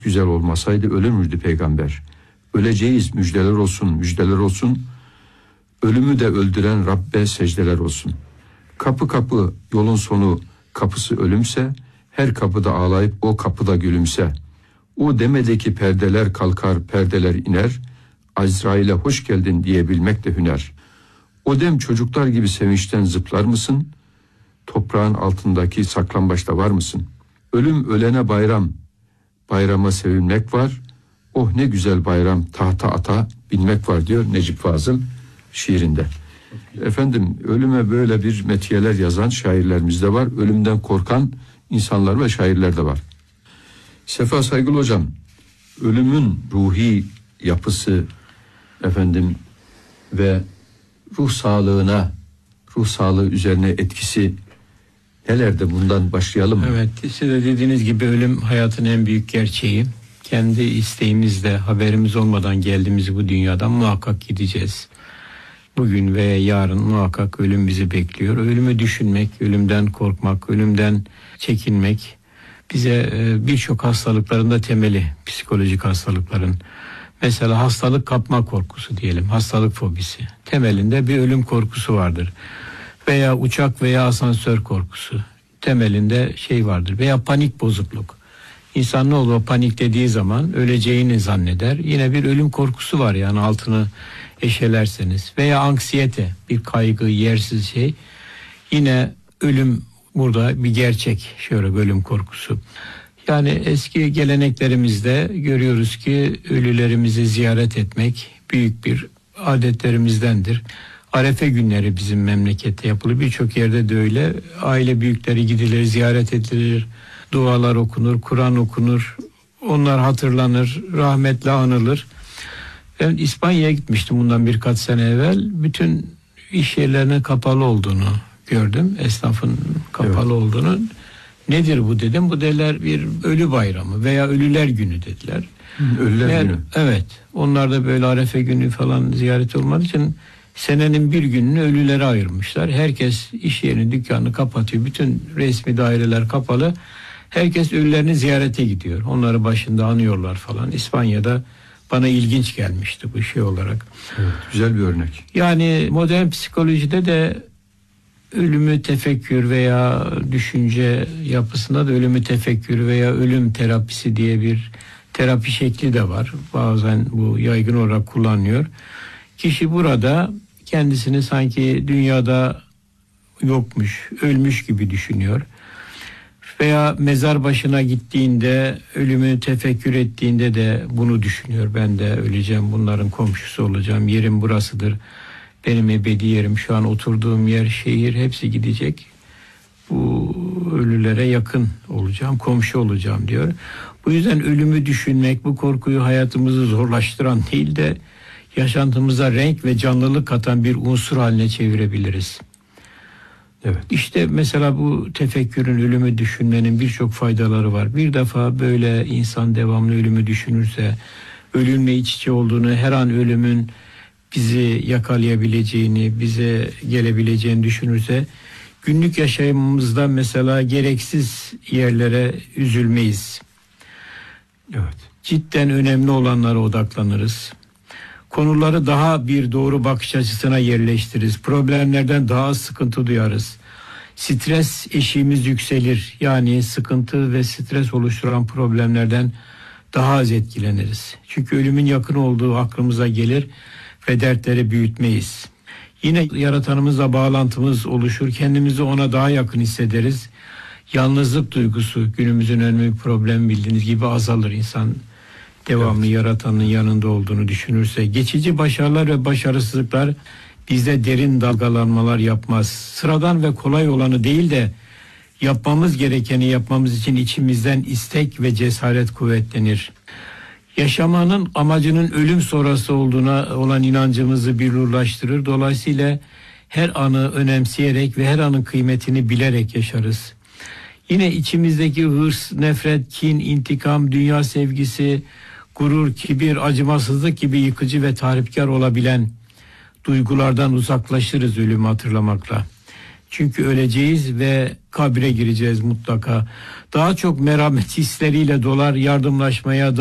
güzel olmasaydı ölür müydü peygamber? Öleceğiz, müjdeler olsun, müjdeler olsun. Ölümü de öldüren Rabbe secdeler olsun. Kapı kapı yolun sonu kapısı ölümse, her kapıda ağlayıp o kapıda gülümse. O demedeki perdeler kalkar, perdeler iner. Azrail'e hoş geldin diyebilmek de hüner. O dem çocuklar gibi sevinçten zıplar mısın? Toprağın altındaki saklambaçta var mısın? Ölüm ölene bayram, bayrama sevinmek var. Oh ne güzel bayram, tahta ata binmek var diyor Necip Fazıl şiirinde. Efendim, ölüme böyle bir metiyeler yazan şairlerimiz de var. Ölümden korkan insanlar ve şairler de var. Sefa Saygılı hocam, ölümün ruhi yapısı efendim ve ruh sağlığı üzerine etkisi nelerde, bundan başlayalım mı? Evet, siz de dediğiniz gibi ölüm hayatın en büyük gerçeği. Kendi isteğimizle, haberimiz olmadan geldiğimiz bu dünyadan muhakkak gideceğiz. Bugün ve yarın muhakkak ölüm bizi bekliyor. Ölümü düşünmek, ölümden korkmak, ölümden çekinmek bize birçok hastalıkların da temeli, psikolojik hastalıkların. Mesela hastalık kapma korkusu diyelim, hastalık fobisi. Temelinde bir ölüm korkusu vardır. Veya uçak veya asansör korkusu. Temelinde vardır. Veya panik bozukluk. İnsan ne olur, o paniklediği zaman öleceğini zanneder. Yine bir ölüm korkusu var, yani altını eşelerseniz. Veya anksiyete, bir kaygı, yersiz şey. Yine ölüm burada bir gerçek, şöyle ölüm korkusu. Yani eski geleneklerimizde görüyoruz ki ölülerimizi ziyaret etmek büyük bir adetlerimizdendir. Arefe günleri bizim memlekette yapılır. Birçok yerde de öyle. Aile büyükleri gidilir, ziyaret edilir. Dualar okunur, Kur'an okunur. Onlar hatırlanır, rahmetle anılır. Ben İspanya'ya gitmiştim bundan birkaç sene evvel. Bütün iş yerlerinin kapalı olduğunu gördüm. Esnafın kapalı olduğunu. Nedir bu dedim. Bu dediler bir ölü bayramı veya ölüler günü dediler. Ölüler günü. Evet. Onlar da böyle Arefe günü falan ziyaret olmadığı için senenin bir gününü ölülere ayırmışlar. Herkes iş yerini, dükkanını kapatıyor. Bütün resmi daireler kapalı. Herkes ölülerini ziyarete gidiyor. Onları başında anıyorlar falan. İspanya'da bana ilginç gelmişti bu şey olarak. Evet, güzel bir örnek. Yani modern psikolojide de ölümü tefekkür veya düşünce yapısında da ölümü tefekkür veya ölüm terapisi diye bir terapi şekli de var. Bazen bu yaygın olarak kullanılıyor. Kişi burada kendisini sanki dünyada yokmuş, ölmüş gibi düşünüyor. Veya mezar başına gittiğinde, ölümü tefekkür ettiğinde de bunu düşünüyor. Ben de öleceğim, bunların komşusu olacağım, yerim burasıdır. Benim ebedi yerim, şu an oturduğum yer, şehir hepsi gidecek. Bu ölülere yakın olacağım, komşu olacağım diyor. Bu yüzden ölümü düşünmek, bu korkuyu hayatımızı zorlaştıran değil de yaşantımıza renk ve canlılık katan bir unsur haline çevirebiliriz. Evet. İşte mesela bu tefekkürün, ölümü düşünmenin birçok faydaları var. Bir defa böyle insan devamlı ölümü düşünürse, ölümle iç içe olduğunu, her an ölümün bizi yakalayabileceğini, bize gelebileceğini düşünürse, günlük yaşamımızda mesela gereksiz yerlere üzülmeyiz. Evet. Cidden önemli olanlara odaklanırız. Konuları daha bir doğru bakış açısına yerleştiririz. Problemlerden daha az sıkıntı duyarız. Stres eşiğimiz yükselir. Yani sıkıntı ve stres oluşturan problemlerden daha az etkileniriz. Çünkü ölümün yakın olduğu aklımıza gelir ve dertleri büyütmeyiz. Yine yaratanımızla bağlantımız oluşur. Kendimizi ona daha yakın hissederiz. Yalnızlık duygusu günümüzün önemli bir problemi, bildiğiniz gibi azalır. İnsan devamlı yaratanın yanında olduğunu düşünürse, geçici başarılar ve başarısızlıklar bizde derin dalgalanmalar yapmaz. Sıradan ve kolay olanı değil de yapmamız gerekeni yapmamız için içimizden istek ve cesaret kuvvetlenir. Yaşamanın amacının ölüm sonrası olduğuna olan inancımızı billurlaştırır. Dolayısıyla her anı önemseyerek ve her anın kıymetini bilerek yaşarız. Yine içimizdeki hırs, nefret, kin, intikam, dünya sevgisi, gurur, kibir, acımasızlık gibi yıkıcı ve tahripkar olabilen duygulardan uzaklaşırız ölümü hatırlamakla. Çünkü öleceğiz ve kabre gireceğiz mutlaka. Daha çok merhamet hisleriyle dolar, yardımlaşmaya,